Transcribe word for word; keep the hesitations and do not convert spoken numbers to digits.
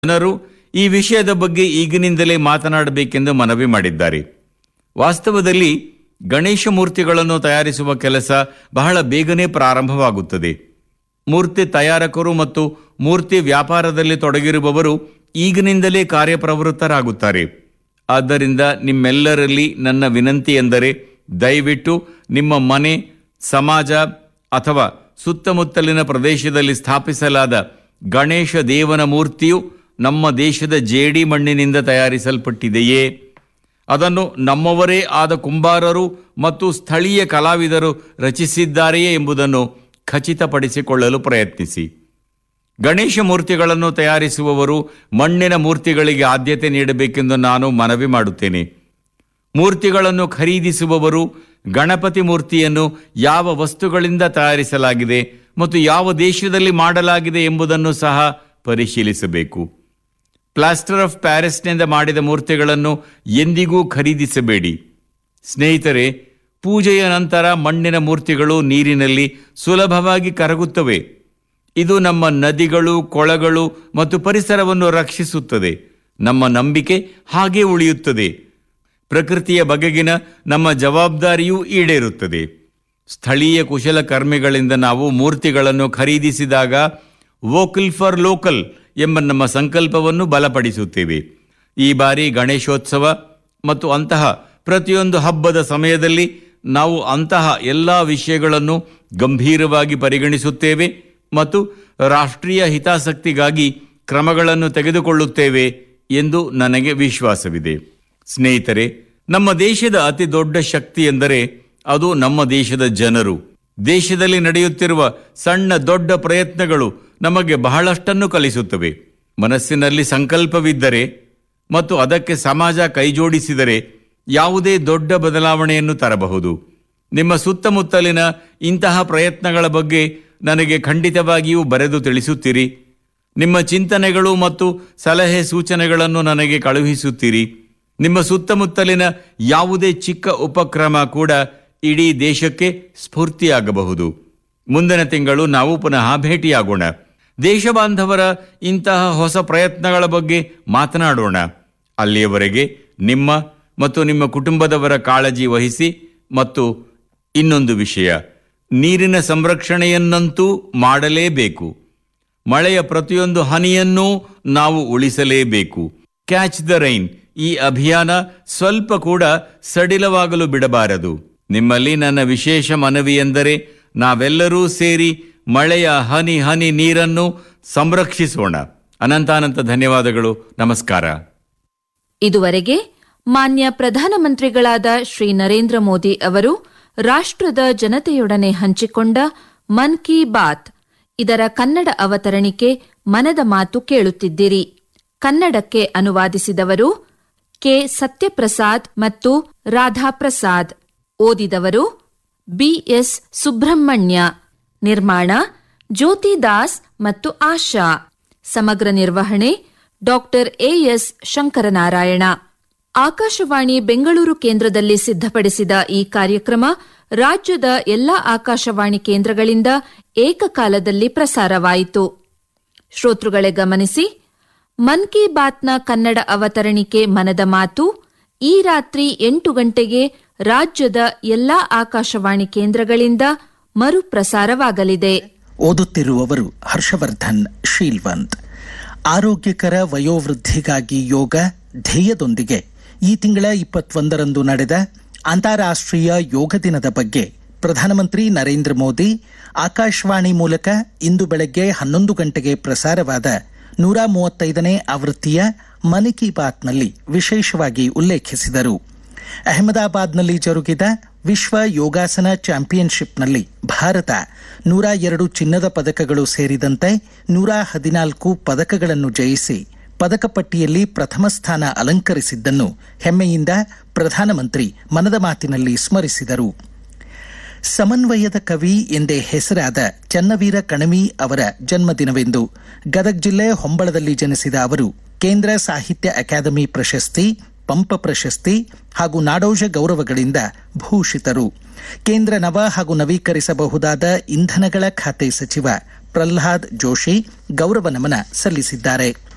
ಜನರು ಈ ವಿಷಯದ ಬಗ್ಗೆ ಈಗಿನಿಂದಲೇ ಮಾತನಾಡಬೇಕೆಂದು ಮನವಿ ಮಾಡಿದ್ದಾರೆ. ವಾಸ್ತವದಲ್ಲಿ ಗಣೇಶ ಮೂರ್ತಿಗಳನ್ನು ತಯಾರಿಸುವ ಕೆಲಸ ಬಹಳ ಬೇಗನೆ ಪ್ರಾರಂಭವಾಗುತ್ತದೆ. ಮೂರ್ತಿ ತಯಾರಕರು ಮತ್ತು ಮೂರ್ತಿ ವ್ಯಾಪಾರದಲ್ಲಿ ತೊಡಗಿರುವವರು ಈಗಿನಿಂದಲೇ ಕಾರ್ಯಪ್ರವೃತ್ತರಾಗುತ್ತಾರೆ. ಆದ್ದರಿಂದ ನಿಮ್ಮೆಲ್ಲರಲ್ಲಿ ನನ್ನ ವಿನಂತಿ ಎಂದರೆ, ದಯವಿಟ್ಟು ನಿಮ್ಮ ಮನೆ, ಸಮಾಜ ಅಥವಾ ಸುತ್ತಮುತ್ತಲಿನ ಪ್ರದೇಶದಲ್ಲಿ ಸ್ಥಾಪಿಸಲಾದ ಗಣೇಶ ದೇವನ ಮೂರ್ತಿಯು ನಮ್ಮ ದೇಶದ ಜೇಡಿ ಮಣ್ಣಿನಿಂದ ತಯಾರಿಸಲ್ಪಟ್ಟಿದೆಯೇ, ಅದನ್ನು ನಮ್ಮವರೇ ಆದ ಕುಂಬಾರರು ಮತ್ತು ಸ್ಥಳೀಯ ಕಲಾವಿದರು ರಚಿಸಿದ್ದಾರೆಯೇ ಎಂಬುದನ್ನು ಖಚಿತಪಡಿಸಿಕೊಳ್ಳಲು ಪ್ರಯತ್ನಿಸಿ. ಗಣೇಶ ಮೂರ್ತಿಗಳನ್ನು ತಯಾರಿಸುವವರು ಮಣ್ಣಿನ ಮೂರ್ತಿಗಳಿಗೆ ಆದ್ಯತೆ ನೀಡಬೇಕೆಂದು ನಾನು ಮನವಿ ಮಾಡುತ್ತೇನೆ. ಮೂರ್ತಿಗಳನ್ನು ಖರೀದಿಸುವವರು ಗಣಪತಿ ಮೂರ್ತಿಯನ್ನು ಯಾವ ವಸ್ತುಗಳಿಂದ ತಯಾರಿಸಲಾಗಿದೆ ಮತ್ತು ಯಾವ ದೇಶದಲ್ಲಿ ಮಾಡಲಾಗಿದೆ ಎಂಬುದನ್ನು ಸಹ ಪರಿಶೀಲಿಸಬೇಕು. ಪ್ಲಾಸ್ಟರ್ ಆಫ್ ಪ್ಯಾರಿಸ್ನಿಂದ ಮಾಡಿದ ಮೂರ್ತಿಗಳನ್ನು ಎಂದಿಗೂ ಖರೀದಿಸಬೇಡಿ. ಸ್ನೇಹಿತರೆ, ಪೂಜೆಯ ನಂತರ ಮಣ್ಣಿನ ಮೂರ್ತಿಗಳು ನೀರಿನಲ್ಲಿ ಸುಲಭವಾಗಿ ಕರಗುತ್ತವೆ. ಇದು ನಮ್ಮ ನದಿಗಳು, ಕೊಳಗಳು ಮತ್ತು ಪರಿಸರವನ್ನು ರಕ್ಷಿಸುತ್ತದೆ. ನಮ್ಮ ನಂಬಿಕೆ ಹಾಗೇ ಉಳಿಯುತ್ತದೆ. ಪ್ರಕೃತಿಯ ಬಗೆಗಿನ ನಮ್ಮ ಜವಾಬ್ದಾರಿಯೂ ಈಡೇರುತ್ತದೆ. ಸ್ಥಳೀಯ ಕುಶಲಕರ್ಮಿಗಳಿಂದ ನಾವು ಮೂರ್ತಿಗಳನ್ನು ಖರೀದಿಸಿದಾಗ ವೋಕಲ್ ಫಾರ್ ಲೋಕಲ್ ಎಂಬ ನಮ್ಮ ಸಂಕಲ್ಪವನ್ನು ಬಲಪಡಿಸುತ್ತೇವೆ. ಈ ಬಾರಿ ಗಣೇಶೋತ್ಸವ ಮತ್ತು ಅಂತಹ ಪ್ರತಿಯೊಂದು ಹಬ್ಬದ ಸಮಯದಲ್ಲಿ ನಾವು ಅಂತಹ ಎಲ್ಲ ವಿಷಯಗಳನ್ನು ಗಂಭೀರವಾಗಿ ಪರಿಗಣಿಸುತ್ತೇವೆ ಮತ್ತು ರಾಷ್ಟ್ರೀಯ ಹಿತಾಸಕ್ತಿಗಾಗಿ ಕ್ರಮಗಳನ್ನು ತೆಗೆದುಕೊಳ್ಳುತ್ತೇವೆ ಎಂದು ನನಗೆ ವಿಶ್ವಾಸವಿದೆ. ಸ್ನೇಹಿತರೆ, ನಮ್ಮ ದೇಶದ ಅತಿ ದೊಡ್ಡ ಶಕ್ತಿ ಎಂದರೆ ಅದು ನಮ್ಮ ದೇಶದ ಜನರು. ದೇಶದಲ್ಲಿ ನಡೆಯುತ್ತಿರುವ ಸಣ್ಣ ದೊಡ್ಡ ಪ್ರಯತ್ನಗಳು ನಮಗೆ ಬಹಳಷ್ಟನ್ನು ಕಲಿಸುತ್ತವೆ. ಮನಸ್ಸಿನಲ್ಲಿ ಸಂಕಲ್ಪವಿದ್ದರೆ ಮತ್ತು ಅದಕ್ಕೆ ಸಮಾಜ ಕೈಜೋಡಿಸಿದರೆ ಯಾವುದೇ ದೊಡ್ಡ ಬದಲಾವಣೆಯನ್ನು ತರಬಹುದು. ನಿಮ್ಮ ಸುತ್ತಮುತ್ತಲಿನ ಇಂತಹ ಪ್ರಯತ್ನಗಳ ಬಗ್ಗೆ ನನಗೆ ಖಂಡಿತವಾಗಿಯೂ ಬರೆದು ತಿಳಿಸುತ್ತೀರಿ. ನಿಮ್ಮ ಚಿಂತನೆಗಳು ಮತ್ತು ಸಲಹೆ ಸೂಚನೆಗಳನ್ನು ನನಗೆ ಕಳುಹಿಸುತ್ತೀರಿ. ನಿಮ್ಮ ಸುತ್ತಮುತ್ತಲಿನ ಯಾವುದೇ ಚಿಕ್ಕ ಉಪಕ್ರಮ ಕೂಡ ಇಡೀ ದೇಶಕ್ಕೆ ಸ್ಫೂರ್ತಿಯಾಗಬಹುದು. ಮುಂದಿನ ತಿಂಗಳು ನಾವು ಪುನಃ ಭೇಟಿಯಾಗೋಣ. ದೇಶ ಬಾಂಧವರ ಇಂತಹ ಹೊಸ ಪ್ರಯತ್ನಗಳ ಬಗ್ಗೆ ಮಾತನಾಡೋಣ. ಅಲ್ಲಿಯವರೆಗೆ ನಿಮ್ಮ ಮತ್ತು ನಿಮ್ಮ ಕುಟುಂಬದವರ ಕಾಳಜಿ ವಹಿಸಿ. ಮತ್ತು ಇನ್ನೊಂದು ವಿಷಯ, ನೀರಿನ ಸಂರಕ್ಷಣೆಯನ್ನಂತೂ ಮಾಡಲೇಬೇಕು. ಮಳೆಯ ಪ್ರತಿಯೊಂದು ಹನಿಯನ್ನೂ ನಾವು ಉಳಿಸಲೇಬೇಕು. ಕ್ಯಾಚ್ ದ ರೈನ್ ಈ ಅಭಿಯಾನ ಸ್ವಲ್ಪ ಕೂಡ ಸಡಿಲವಾಗಲು ಬಿಡಬಾರದು. ನಿಮ್ಮಲ್ಲಿ ನನ್ನ ವಿಶೇಷ ಮನವಿ ಎಂದರೆ, ನಾವೆಲ್ಲರೂ ಸೇರಿ ಮಳೆಯ ಹನಿ ಹನಿ ನೀರನ್ನು ಸಂರಕ್ಷಿಸೋಣ. ಅನಂತಾನಂತ ಧನ್ಯವಾದಗಳು. ನಮಸ್ಕಾರ. ಇದುವರೆಗೆ ಮಾನ್ಯ ಪ್ರಧಾನಮಂತ್ರಿಗಳಾದ ಶ್ರೀ ನರೇಂದ್ರ ಮೋದಿ ಅವರು ರಾಷ್ಟ್ರದ ಜನತೆಯೊಡನೆ ಹಂಚಿಕೊಂಡ ಮನ್ ಕಿ ಬಾತ್ ಇದರ ಕನ್ನಡ ಅವತರಣಿಕೆ ಮನದ ಮಾತು ಕೇಳುತ್ತಿದ್ದಿರಿ. ಕನ್ನಡಕ್ಕೆ ಅನುವಾದಿಸಿದವರು ಕೆ ಸತ್ಯಪ್ರಸಾದ್ ಮತ್ತು ರಾಧಾಪ್ರಸಾದ್. ಓದಿದವರು ಬಿಎಸ್ ಸುಬ್ರಹ್ಮಣ್ಯ. ನಿರ್ಮಾಣ ಜ್ಯೋತಿ ದಾಸ್ ಮತ್ತು ಆಶಾ. ಸಮಗ್ರ ನಿರ್ವಹಣೆ ಡಾಕ್ಟರ್ ಎಎಸ್ ಶಂಕರನಾರಾಯಣ. ಆಕಾಶವಾಣಿ ಬೆಂಗಳೂರು ಕೇಂದ್ರದಲ್ಲಿ ಸಿದ್ಧಪಡಿಸಿದ ಈ ಕಾರ್ಯಕ್ರಮ ರಾಜ್ಯದ ಎಲ್ಲಾ ಆಕಾಶವಾಣಿ ಕೇಂದ್ರಗಳಿಂದ ಏಕಕಾಲದಲ್ಲಿ ಪ್ರಸಾರವಾಯಿತು. ಶ್ರೋತೃಗಳೇ ಗಮನಿಸಿ, ಮನ್ ಕಿ ಬಾತ್ನ ಕನ್ನಡ ಅವತರಣಿಕೆ ಮನದ ಮಾತು ಈ ರಾತ್ರಿ ಎಂಟು ಗಂಟೆಗೆ ರಾಜ್ಯದ ಎಲ್ಲಾ ಆಕಾಶವಾಣಿ ಕೇಂದ್ರಗಳಿಂದ ಮರುಪ್ರಸಾರವಾಗಲಿದೆ. ಓದುತ್ತಿರುವವರು ಹರ್ಷವರ್ಧನ್ ಶೀಲ್ವಂತ್. ಆರೋಗ್ಯಕರ ವಯೋವೃದ್ಧಿಗಾಗಿ ಯೋಗ ಧ್ಯೇಯದೊಂದಿಗೆ ಈ ತಿಂಗಳ ಇಪ್ಪತ್ತೊಂದರಂದು ನಡೆದ ಅಂತಾರಾಷ್ಟ್ರೀಯ ಯೋಗ ದಿನದ ಬಗ್ಗೆ ಪ್ರಧಾನಮಂತ್ರಿ ನರೇಂದ್ರ ಮೋದಿ ಆಕಾಶವಾಣಿ ಮೂಲಕ ಇಂದು ಬೆಳಗ್ಗೆ ಹನ್ನೊಂದು ಗಂಟೆಗೆ ಪ್ರಸಾರವಾದ ನೂರ ಮೂವತ್ತೈದನೇ ಆವೃತ್ತಿಯ ಮನ್ ಕಿ ಬಾತ್ನಲ್ಲಿ ವಿಶೇಷವಾಗಿ ಉಲ್ಲೇಖಿಸಿದರು. ಅಹಮದಾಬಾದ್ನಲ್ಲಿ ಜರುಗಿದ ವಿಶ್ವ ಯೋಗಾಸನ ಚಾಂಪಿಯನ್ಶಿಪ್ನಲ್ಲಿ ಭಾರತ ನೂರ ಎರಡು ಚಿನ್ನದ ಪದಕಗಳು ಸೇರಿದಂತೆ ನೂರ ಹದಿನಾಲ್ಕು ಪದಕಗಳನ್ನು ಜಯಿಸಿ ಪದಕ ಪಟ್ಟಿಯಲ್ಲಿ ಪ್ರಥಮ ಸ್ಥಾನ ಅಲಂಕರಿಸಿದ್ದನ್ನು ಹೆಮ್ಮೆಯಿಂದ ಪ್ರಧಾನಮಂತ್ರಿ ಮನದ ಮಾತಿನಲ್ಲಿ ಸ್ಮರಿಸಿದರು. ಸಮನ್ವಯದ ಕವಿ ಎಂದೇ ಹೆಸರಾದ ಚನ್ನವೀರ ಕಣವಿ ಅವರ ಜನ್ಮದಿನವೆಂದು ಗದಗ ಜಿಲ್ಲೆ ಹೊಂಬಳದಲ್ಲಿ ಜನಿಸಿದ ಅವರು ಕೇಂದ್ರ ಸಾಹಿತ್ಯ ಅಕಾಡೆಮಿ ಪ್ರಶಸ್ತಿ, ಪಂಪ ಪ್ರಶಸ್ತಿ ಹಾಗೂ ನಾಡೋಜ ಗೌರವಗಳಿಂದ ಭೂಷಿತರು. ಕೇಂದ್ರ ನವ ಹಾಗೂ ನವೀಕರಿಸಬಹುದಾದ ಇಂಧನಗಳ ಖಾತೆ ಸಚಿವ ಪ್ರಹ್ಲಾದ್ ಜೋಶಿ ಗೌರವ ನಮನ ಸಲ್ಲಿಸಿದ್ದಾರೆ.